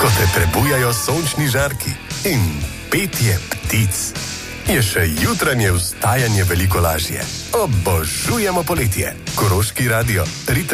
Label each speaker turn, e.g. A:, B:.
A: ko te prebujajo sončni žarki in petje ptic, je še jutranje vstajanje veliko lažje. Obožujemo poletje. Koroški radio, ritem